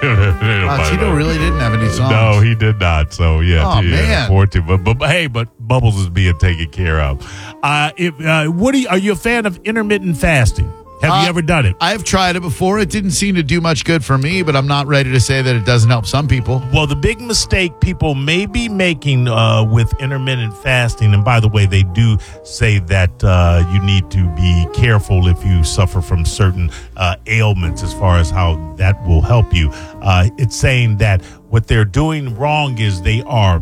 Tito really didn't have any songs. No, he did not. So, yeah. Oh, man. But Bubbles is being taken care of. Are you a fan of intermittent fasting? Have you ever done it? I have tried it before. It didn't seem to do much good for me, but I'm not ready to say that it doesn't help some people. Well, the big mistake people may be making with intermittent fasting, and by the way, they do say that you need to be careful if you suffer from certain ailments as far as how that will help you. It's saying that what they're doing wrong is they are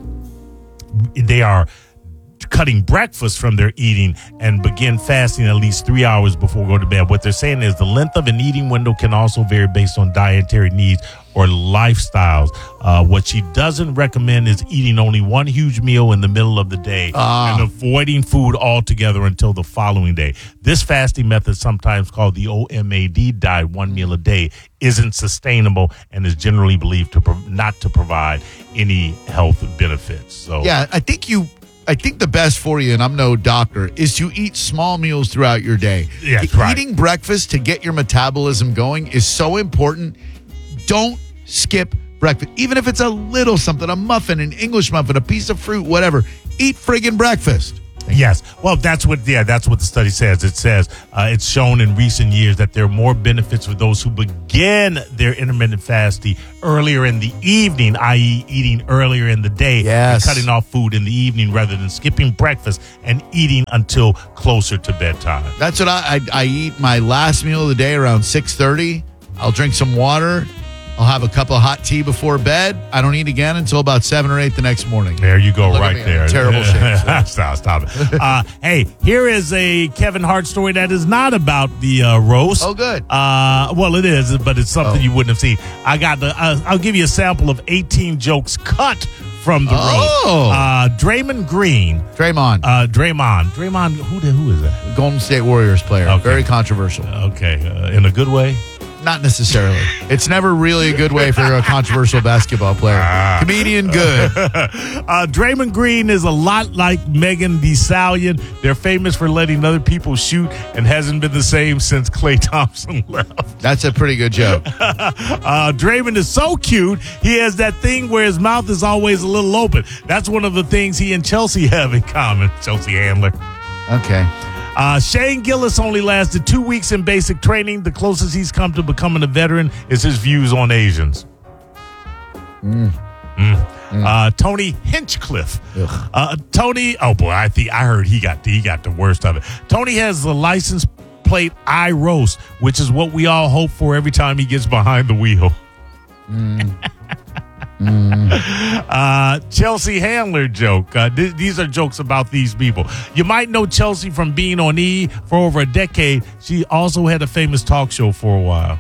cutting breakfast from their eating and begin fasting at least 3 hours before going to bed. What they're saying is the length of an eating window can also vary based on dietary needs or lifestyles. What she doesn't recommend is eating only one huge meal in the middle of the day and avoiding food altogether until the following day. This fasting method, sometimes called the OMAD diet, one meal a day, isn't sustainable and is generally believed to not to provide any health benefits. So yeah, I think the best for you, and I'm no doctor, is to eat small meals throughout your day. Yeah, right. Eating breakfast to get your metabolism going is so important. Don't skip breakfast. Even if it's a little something, a muffin, an English muffin, a piece of fruit, whatever. Eat friggin' breakfast. Yes. Well, that's what the study says. It says it's shown in recent years that there are more benefits for those who begin their intermittent fasting earlier in the evening, i.e. eating earlier in the day and cutting off food in the evening rather than skipping breakfast and eating until closer to bedtime. That's what I eat my last meal of the day around 6:30. I'll drink some water. I'll have a cup of hot tea before bed. I don't eat again until about 7 or 8 the next morning. There you go, right there. Terrible shape. Stop it. Hey, here is a Kevin Hart story that is not about the roast. Oh, good. Well, it is, but it's something you wouldn't have seen. I'll give you a sample of 18 jokes cut from the roast. Draymond Green. Draymond. Draymond, who is that? Golden State Warriors player. Okay. Very controversial. Okay. In a good way? Not necessarily. It's never really a good way for a controversial basketball player. Comedian, good. Draymond Green is a lot like Megan Thee Stallion. They're famous for letting other people shoot and hasn't been the same since Klay Thompson left. That's a pretty good joke. Draymond is so cute. He has that thing where his mouth is always a little open. That's one of the things he and Chelsea have in common. Chelsea Handler. Okay. Shane Gillis only lasted 2 weeks in basic training. The closest he's come to becoming a veteran is his views on Asians. Tony Hinchcliffe. Tony, oh boy, I heard he got the worst of it. Tony has the license plate I roast, which is what we all hope for every time he gets behind the wheel. Chelsea Handler joke. These are jokes about these people. You might know Chelsea from being on E! for over a decade. She also had a famous talk show for a while.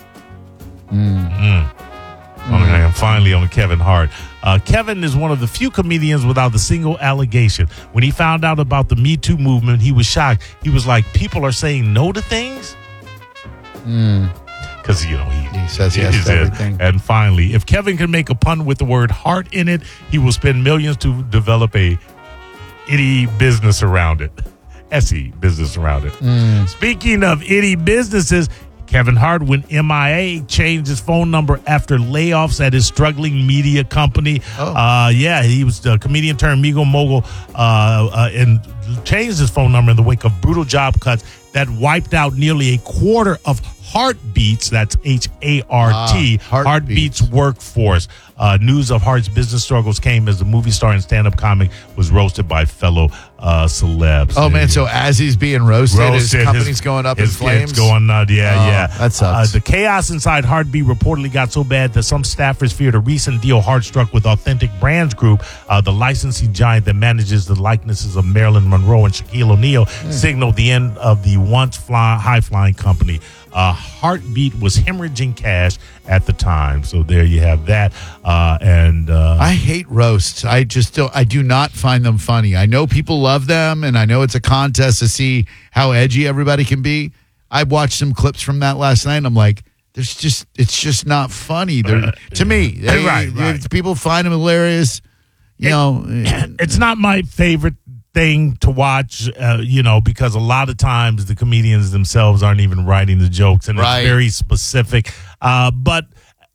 Okay, and finally on Kevin Hart. Kevin is one of the few comedians without a single allegation. When he found out about the Me Too movement, he was shocked. He was like, people are saying no to things? Because, he says yes to everything. And finally, if Kevin can make a pun with the word heart in it, he will spend millions to develop a itty business around it. SE business around it. Speaking of itty businesses, Kevin Hart went MIA, changed his phone number after layoffs at his struggling media company. He was the comedian turned Migo mogul and changed his phone number in the wake of brutal job cuts that wiped out nearly a quarter of Heartbeats, that's H-A-R-T, Heartbeats workforce. News of Hart's business struggles came as the movie star and stand-up comic was roasted by fellow celebs. Oh, man, so as he's being roasted his company's going up in flames? His going nuts, yeah. That sucks. The chaos inside Heartbeat reportedly got so bad that some staffers feared a recent deal Hart struck with Authentic Brands Group, the licensing giant that manages the likenesses of Marilyn Monroe and Shaquille O'Neal, signaled the end of the once high-flying company. Heartbeat was hemorrhaging cash at the time. So there you have that. I hate roasts. I do not find them funny. I know people love them, and I know it's a contest to see how edgy everybody can be. I watched some clips from that last night, and I'm like, it's just not funny. To me, right. People find them hilarious. It's not my favorite thing to watch, because a lot of times the comedians themselves aren't even writing the jokes, and it's very specific. But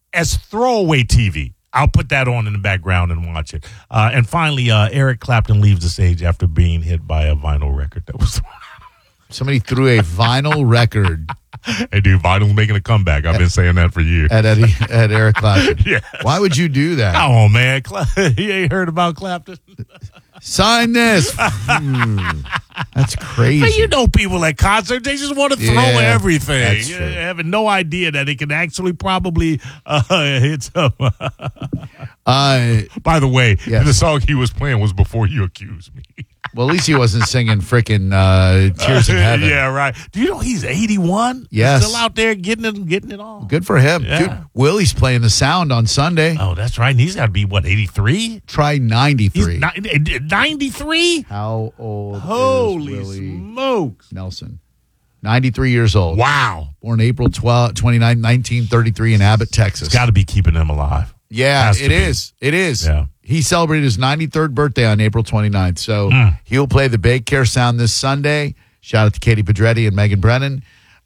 as throwaway TV. I'll put that on in the background and watch it. And finally, Eric Clapton leaves the stage after being hit by a vinyl record that was thrown at him. Somebody threw a vinyl record. Hey, dude, vinyl's making a comeback. I've been saying that for years. At Eric Clapton. Yeah. Why would you do that? Come on, man. You ain't heard about Clapton? Sign this. That's crazy. But you know people at concerts, they just want to throw everything. That's true. Having no idea that it can actually probably hit some. By the way, the song he was playing was Before You Accuse Me. Well, at least he wasn't singing frickin' Tears in Heaven. Yeah, right. Do you know he's 81? Yes. He's still out there getting it on. Good for him. Yeah. Dude, Willie's playing the Sound on Sunday. Oh, that's right. And he's got to be, 83? Try 93. He's 93? How old Holy is Willie smokes. Nelson? 93 years old. Wow. Born April 29, 1933 in Abbott, Texas. It's got to be keeping him alive. Yeah, it is. It is. Yeah. He celebrated his 93rd birthday on April 29th. So he'll play the Bake Care Sound this Sunday. Shout out to Katie Pedretti and Megan Brennan.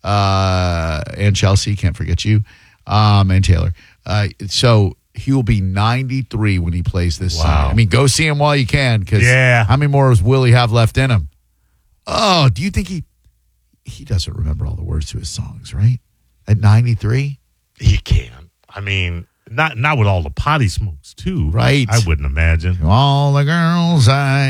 And Chelsea, can't forget you. And Taylor. So he will be 93 when he plays this Sunday. I mean, go see him while you can, because how many more does Willie have left in him? Oh, do you think he doesn't remember all the words to his songs, right? At 93? He can. I mean, not with all the potty smokes, too. Right. I wouldn't imagine. All the girls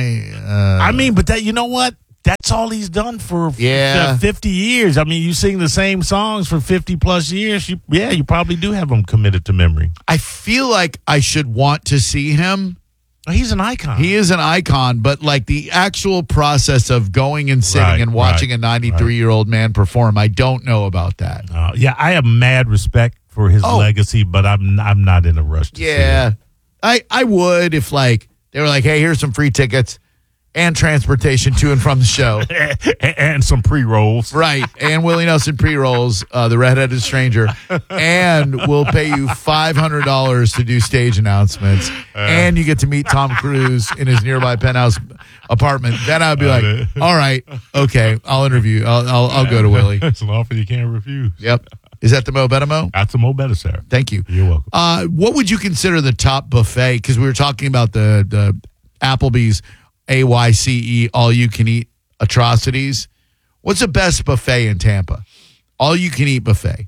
I mean, but that, you know what? That's all he's done for 50 years. I mean, you sing the same songs for 50 plus years. You probably do have them committed to memory. I feel like I should want to see him. He's an icon. He is an icon, but like the actual process of going and sitting and watching a 93-year-old man perform, I don't know about that. I have mad respect for his legacy, but I'm not in a rush to see it. I would if like they were like, hey, here's some free tickets and transportation to and from the show. and some pre-rolls. Right. And Willie Nelson pre-rolls, the redheaded stranger. And we'll pay you $500 to do stage announcements. And you get to meet Tom Cruise in his nearby penthouse apartment. Then I'd be like, all right, okay, I'll interview. I'll go to Willie. That's an offer you can't refuse. Yep. Is that the Mo Better Mo? That's the Mo Better, sir. Thank you. You're welcome. What would you consider the top buffet? Because we were talking about the Applebee's AYCE, all-you-can-eat atrocities. What's the best buffet in Tampa? All-you-can-eat buffet.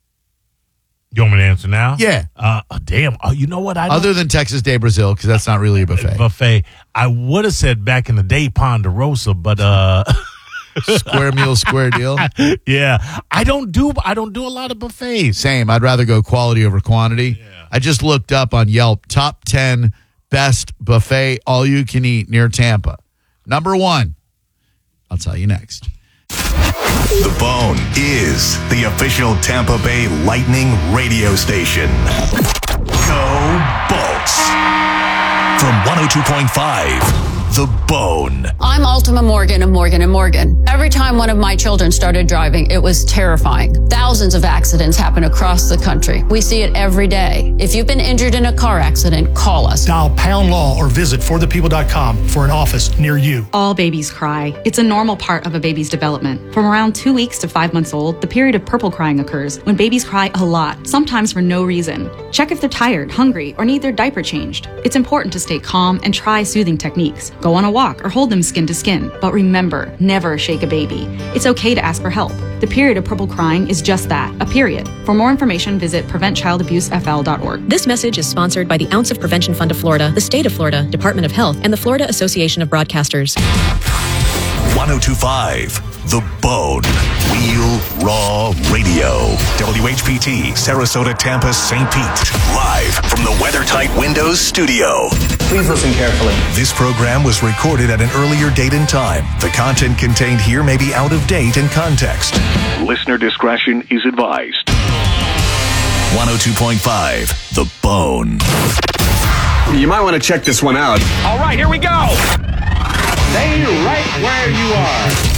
You want me to answer now? Yeah. Damn. You know what? Other than Texas de Brazil, because that's not really a buffet. Buffet. I would have said back in the day Ponderosa, but square meal, square deal. Yeah. I don't do a lot of buffets. Same. I'd rather go quality over quantity. Yeah. I just looked up on Yelp top 10 best buffet all-you-can-eat near Tampa. Number 1. I'll tell you next. The Bone is the official Tampa Bay Lightning radio station. Go Bolts! From 102.5, The Bone. I'm Altima Morgan of Morgan & Morgan. Every time one of my children started driving, it was terrifying. Thousands of accidents happen across the country. We see it every day. If you've been injured in a car accident, call us. Dial pound law or visit forthepeople.com for an office near you. All babies cry. It's a normal part of a baby's development. From around 2 weeks to 5 months old, the period of purple crying occurs when babies cry a lot, sometimes for no reason. Check if they're tired, hungry, or need their diaper changed. It's important to stay calm and try soothing techniques. Go on a walk or hold them skin to skin. But remember, never shake a baby. It's okay to ask for help. The period of purple crying is just that, a period. For more information, visit preventchildabusefl.org. This message is sponsored by the Ounce of Prevention Fund of Florida, the State of Florida, Department of Health, and the Florida Association of Broadcasters. 102.5, The Bone. Real Raw Radio. WHPT, Sarasota, Tampa, St. Pete. Live from the WeatherTight Windows studio. Please listen carefully. This program was recorded at an earlier date and time. The content contained here may be out of date and context. Listener discretion is advised. 102.5, The Bone. You might want to check this one out. All right, here we go. Stay right where you are.